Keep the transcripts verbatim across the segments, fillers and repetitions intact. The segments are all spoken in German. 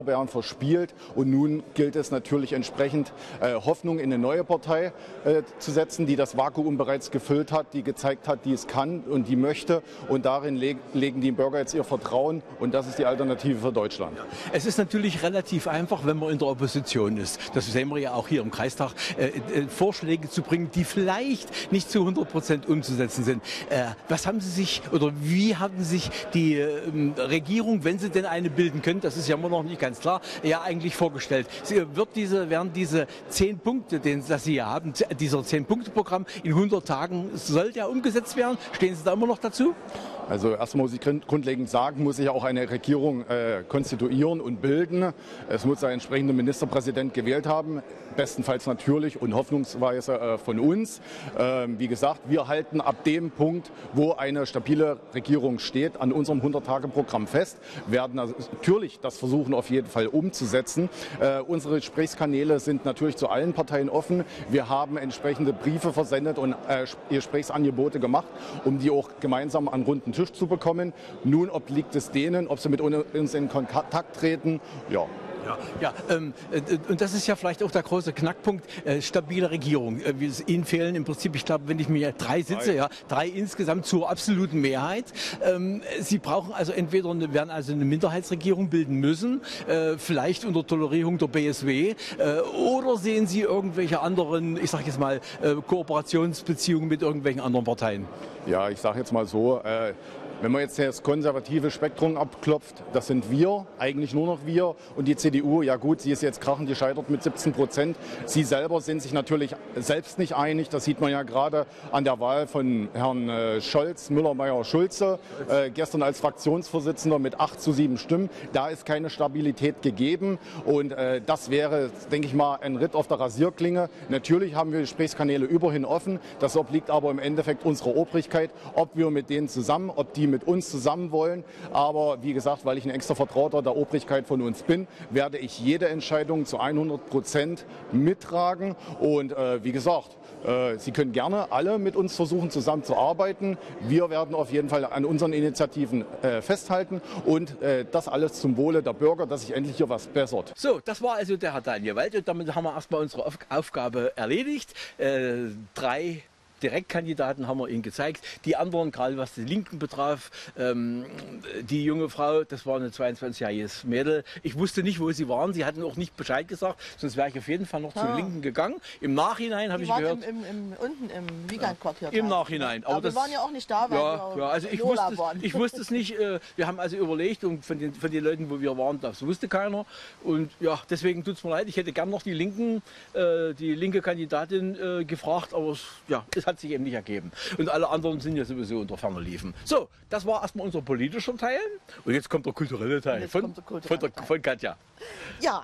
Bären verspielt, und nun gilt es natürlich entsprechend äh, Hoffnung in eine neue Partei äh, zu setzen, die das Vakuum bereits gefüllt hat, die gezeigt hat, die es kann und die möchte, und darin leg legen die Bürger jetzt ihr Vertrauen, und das ist die Alternative für Deutschland. Es ist natürlich relativ einfach, wenn man in der Opposition ist, das sehen wir ja auch hier im Kreistag, äh, äh, Vorschläge zu bringen, die vielleicht nicht zu hundert Prozent umzusetzen sind. Äh, was haben Sie sich oder wie haben sich die äh, Regierung, wenn Sie denn eine bilden können, das ist ja immer noch nicht ganz klar, ja eigentlich vorgestellt. Sie, wird diese, werden diese zehn Punkte, den, das Sie ja haben, dieser zehn-Punkte-Programm in hundert Tagen, soll der umgesetzt werden? Stehen Sie da immer noch dazu? Also erstmal muss ich grundlegend sagen, muss sich ja auch eine Regierung äh, konstituieren und bilden. Es muss ein entsprechender Ministerpräsident gewählt haben, bestenfalls natürlich und hoffnungsweise äh, von uns. Ähm, wie gesagt, wir halten ab dem Punkt, wo eine stabile Regierung steht, an unserem hundert-Tage-Programm fest, werden natürlich das versuchen auf jeden Fall umzusetzen. Äh, unsere Gesprächskanäle sind natürlich zu allen Parteien offen. Wir haben entsprechende Briefe versendet und äh, Gesprächsangebote gemacht, um die auch gemeinsam an runden Tisch zu bekommen. Nun obliegt es denen, ob sie mit uns in Kontakt treten. Ja. Ja, ja ähm, äh, und das ist ja vielleicht auch der große Knackpunkt, äh, stabile Regierung. Äh, Ihnen fehlen im Prinzip, ich glaube, wenn ich mir drei Sitze, ja, drei insgesamt zur absoluten Mehrheit. Ähm, Sie brauchen also entweder eine, werden also eine Minderheitsregierung bilden müssen, äh, vielleicht unter Tolerierung der B S W, äh, oder sehen Sie irgendwelche anderen, ich sage jetzt mal, äh, Kooperationsbeziehungen mit irgendwelchen anderen Parteien? Ja, ich sage jetzt mal so, äh, wenn man jetzt das konservative Spektrum abklopft, das sind wir, eigentlich nur noch wir, und die C D U, ja gut, sie ist jetzt krachend gescheitert mit siebzehn Prozent. Sie selber sind sich natürlich selbst nicht einig, das sieht man ja gerade an der Wahl von Herrn äh, Scholz, Müller-Meyer-Schulze, äh, gestern als Fraktionsvorsitzender mit acht zu sieben Stimmen. Da ist keine Stabilität gegeben, und äh, das wäre, denke ich mal, ein Ritt auf der Rasierklinge. Natürlich haben wir Gesprächskanäle überhin offen, das obliegt aber im Endeffekt unserer Obrigkeit, ob wir mit denen zusammen, ob die mit uns zusammen wollen. Aber wie gesagt, weil ich ein engster Vertrauter der Obrigkeit von uns bin, werde ich jede Entscheidung zu hundert Prozent mittragen. Und äh, wie gesagt, äh, Sie können gerne alle mit uns versuchen, zusammenzuarbeiten. Wir werden auf jeden Fall an unseren Initiativen äh, festhalten, und äh, das alles zum Wohle der Bürger, dass sich endlich hier was bessert. So, das war also der Herr Daniel Wald, und damit haben wir erstmal unsere Auf Aufgabe erledigt. Äh, drei Direktkandidaten haben wir Ihnen gezeigt. Die anderen, gerade was die Linken betraf, ähm, die junge Frau, das war ein zweiundzwanzigjähriges Mädel. Ich wusste nicht, wo sie waren. Sie hatten auch nicht Bescheid gesagt, sonst wäre ich auf jeden Fall noch ja. zu den Linken gegangen. Im Nachhinein habe ich gehört. Im, im, im, unten im Wiegandquartier. Im Nachhinein. Aber, Aber das, wir waren ja auch nicht da, weil ja, wir ja, also ich wusste, es, ich wusste es nicht. Wir haben also überlegt, und von den, von den Leuten, wo wir waren, das wusste keiner. Und ja, deswegen tut es mir leid. Ich hätte gern noch die Linken, äh, die linke Kandidatin äh, gefragt, aber es, ja, es hat sich eben nicht ergeben. Und alle anderen sind ja sowieso unter ferner Liefen. So, das war erstmal unser politischer Teil. Und jetzt kommt der kulturelle Teil von, der kulturelle von, der, Teil. von Katja. Ja,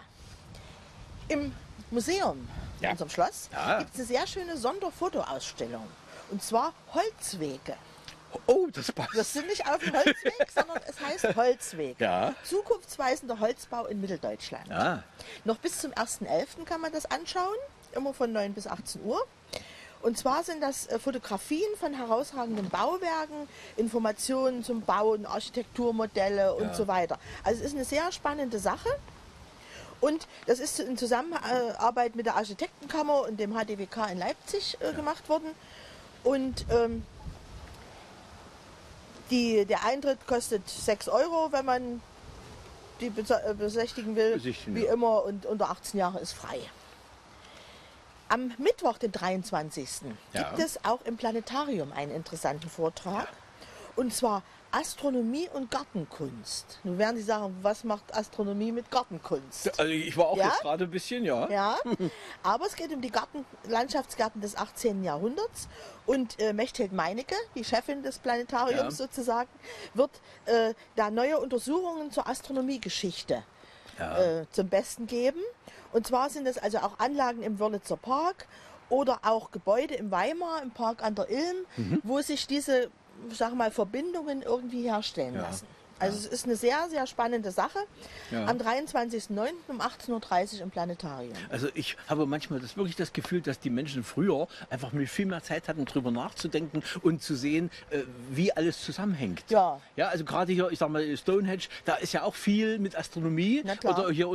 im Museum, ja. in unserem Schloss, ja. gibt es eine sehr schöne Sonderfotoausstellung. Und zwar Holzwege. Oh, das passt. Das sind nicht auf dem Holzweg, sondern es heißt Holzweg. Ja. Zukunftsweisender Holzbau in Mitteldeutschland. Ja. Noch bis zum ersten elften kann man das anschauen, immer von neun bis achtzehn Uhr. Und zwar sind das Fotografien von herausragenden Bauwerken, Informationen zum Bauen, Architekturmodelle und ja. so weiter. Also es ist eine sehr spannende Sache. Und das ist in Zusammenarbeit mit der Architektenkammer und dem H D W K in Leipzig äh, ja. gemacht worden. Und ähm, die, der Eintritt kostet sechs Euro, wenn man die besichtigen will, Besichtigen, wie ja. immer. Und unter achtzehn Jahre ist frei. Am Mittwoch, den dreiundzwanzigsten Ja. gibt es auch im Planetarium einen interessanten Vortrag. Ja. Und zwar Astronomie und Gartenkunst. Nun werden Sie sagen, was macht Astronomie mit Gartenkunst? Also ich war auch ja? jetzt gerade ein bisschen, ja. Ja, aber es geht um die Garten, Landschaftsgärten des achtzehnten Jahrhunderts. Und äh, Mechthild Meinecke, die Chefin des Planetariums ja. sozusagen, wird äh, da neue Untersuchungen zur Astronomiegeschichte ja. äh, zum Besten geben. Und zwar sind es also auch Anlagen im Wörlitzer Park oder auch Gebäude im Weimar, im Park an der Ilm, mhm. wo sich diese, sag mal, Verbindungen irgendwie herstellen ja. lassen. Also ja. es ist eine sehr, sehr spannende Sache. Ja. Am dreiundzwanzigsten neunten um achtzehn Uhr dreißig im Planetarium. Also ich habe manchmal das wirklich das Gefühl, dass die Menschen früher einfach mit viel mehr Zeit hatten, darüber nachzudenken und zu sehen, wie alles zusammenhängt. Ja. Ja, also gerade hier, ich sag mal, Stonehenge, da ist ja auch viel mit Astronomie. Na klar. Oder hier